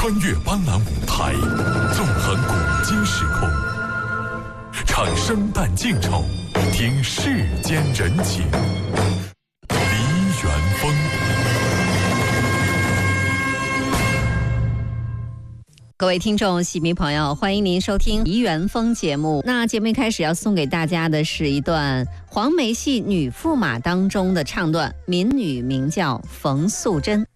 穿越斑斓舞台，纵横古今时空，唱生旦净丑，听世间人情。梨园风。 各位听众、喜迷朋友，欢迎您收听梨园风节目。那节目一开始要送给大家的是一段黄梅戏《女驸马》当中的唱段，民女名叫冯素贞。